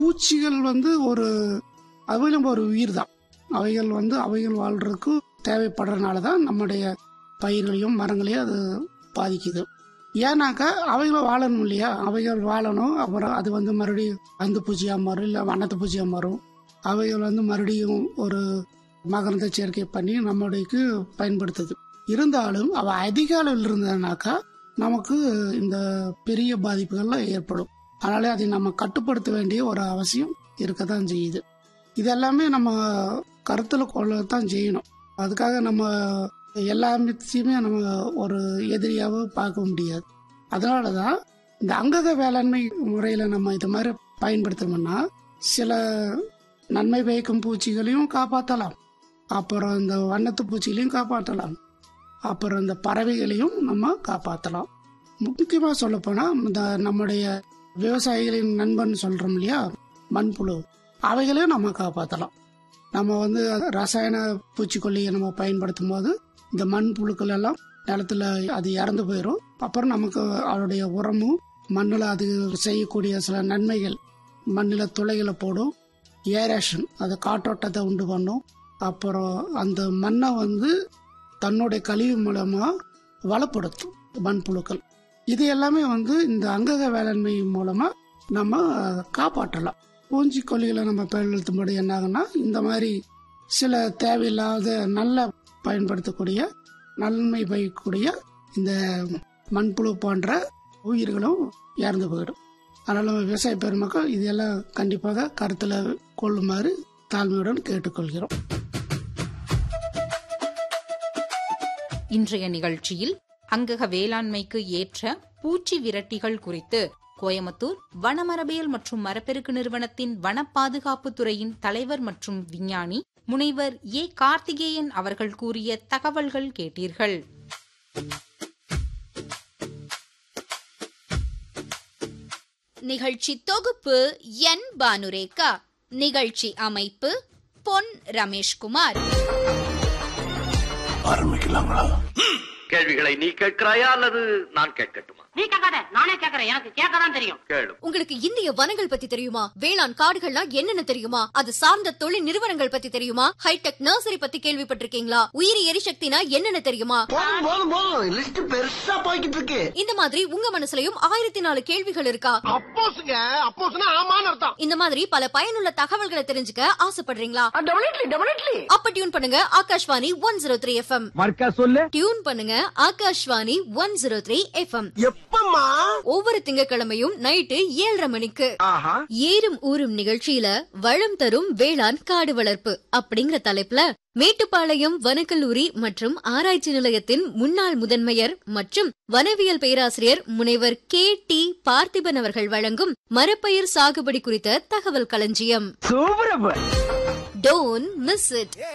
பூச்சிகள் ஒரு அவைகளும் ஒரு உயிர் தான். அவைகள் வாழ்றதுக்கு தேவைப்படுறதுனாலதான் நம்முடைய பயிர்களையும் மரங்களையும் அது பாதிக்குது. ஏன்னாக்கா அவைகள் வாழணும் இல்லையா, அவைகள் வாழணும். அப்புறம் அது மறுபடியும் அந்த பூச்சியா மாறும், இல்ல வண்ணத்து பூச்சியா மாறும். அவைகள் மறுபடியும் ஒரு மகரந்த சேர்க்கை பண்ணி நம்மளுக்கு பயன்படுத்துது. இருந்தாலும் அவ அதிக அளவில் இருந்ததுனாக்கா நமக்கு இந்த பெரிய பாதிப்புகள்லாம் ஏற்படும். அதனால அதை நம்ம கட்டுப்படுத்த வேண்டிய ஒரு அவசியம் இருக்கத்தான் செய்யுது. இதெல்லாமே நம்ம கருத்துல கொள்ளத்தான் செய்யணும். அதுக்காக நம்ம எல்லாத்தையுமே நம்ம ஒரு எதிரியாவோ பார்க்க முடியாது. அதனாலதான் இந்த அங்கக வேளாண்மை முறையில நம்ம இது மாதிரி பயன்படுத்தணும்னா சில நன்மை பயக்கும் பூச்சிகளையும் காப்பாற்றலாம், அப்புறம் இந்த வண்ணத்து பூச்சிகளையும் காப்பாற்றலாம், அப்புறம் இந்த பறவைகளையும் நம்ம காப்பாற்றலாம். முக்கியமா சொல்ல போனா இந்த நம்முடைய விவசாயிகளின் நண்பன் சொல்றோம் இல்லையா, மண்புழு, அவைகளையும் நம்ம காப்பாற்றலாம். நம்ம ரசாயன பூச்சிக்கொல்லியை நம்ம பயன்படுத்தும் போது இந்த மண்புழுக்கள் எல்லாம் நிலத்துல அது இறந்து போயிடும். அப்புறம் நமக்கு அவருடைய உரமும் மண்ணில் அது செய்யக்கூடிய சில நன்மைகள், மண்ணில் துளைகளை போடும், ஏரேஷன், அது காற்றோட்டத்தை உண்டு பண்ணும். அப்புறம் அந்த மண்ணை தன்னுடைய கழிவு மூலமா வளப்படுத்தும் மண்புழுக்கள். இது எல்லாமே இந்த அங்கக வேளாண்மை மூலமா நம்ம காப்பாற்றலாம். பூச்சிக்கொல்லிகளை நம்ம பயன்படுத்தும்போது என்ன ஆகுன்னா, இந்த மாதிரி சில தேவையில்லாத நல்ல பயன்படுத்தக்கூடிய நன்மை பயக்கக்கூடிய இந்த மண்புழு போன்ற உயிர்களும் இறந்து போயிடும். அதனால விவசாய பெருமக்கள் இதெல்லாம் கண்டிப்பாக கருத்துல கொள்ளுமாறு தாழ்மையுடன் கேட்டுக்கொள்கிறோம். இன்றைய நிகழ்ச்சியில் அங்கக வேளாண்மைக்கு ஏற்ற பூச்சி விரட்டிகள் குறித்து கோயமுத்தூர் வனமரபியல் மற்றும் மரப்பெருக்கு நிறுவனத்தின் வன பாதுகாப்பு துறையின் தலைவர் மற்றும் விஞ்ஞானி முனைவர் ஏ. கார்த்திகேயன் அவர்கள் கூறிய தகவல்கள் கேட்டீர்கள். நிகழ்ச்சி தொகுப்பு என். பானுரேகா. நிகழ்ச்சி அமைப்பு பொன் ரமேஷ்குமார். ஆரம்பிக்கலாங்களா? கேள்விகளை நீ கேட்கிறாயா அல்லது நான் கேட்கட்டுமா? நீ கேட்காத, நானே கேட்கறேன். எனக்கு கேட்கதான் தெரியும். கேளு. உங்களுக்கு இந்திய வனங்கள் பத்தி தெரியுமா? வேளாண் காடுகள்னா என்னென்ன தெரியுமா? அது சார்ந்த தொழில் நிறுவனங்கள் பத்தி தெரியுமா? ஹைடெக் நர்சரி பத்தி கேள்விப்பட்டிருக்கீங்களா? உயிரி எரிசக்தினா என்னென்ன தெரியுமா? லிஸ்ட் பெருசா போய்கிட்டு இருக்கு. இந்த மாதிரி உங்க மனசுலயும் 1004 கேள்விகள் இருக்கா? அப்போஸ்னா ஆமான்னு அர்த்தம். இந்த மாதிரி பல பயனுள்ள தகவல்களை தெரிஞ்சுக்க ஆசைப்படுறீங்களா? டெஃபினெட்லி. அப்ப டியூன் பண்ணுங்க ஆகாஷ்வாணி 103 FM. மர்க்கா சொல்லு. டியூன் பண்ணுங்க ஆகாஷ்வாணி 103 FM. எப்பம்மா? ஒவ்வொரு திங்கட்கிழமையும் நைட்டு 7:30 மணிக்கு. ஆஹா. ஏறும் ஊரும் நிகழ்ச்சியில வளம் தரும் வேளாண் காடு வளர்ப்பு அப்படிங்கிற தலைப்புல மேட்டுப்பாளையம் வனக்கல்லூரி மற்றும் ஆராய்ச்சி நிலையத்தின் முன்னாள் முதன்மையர் மற்றும் வனவியல் பேராசிரியர் முனைவர் K.T. பார்த்திபன் அவர்கள் வழங்கும் மரப்பயிர் சாகுபடி குறித்த தகவல் களஞ்சியம். சூப்பர். Don't miss it.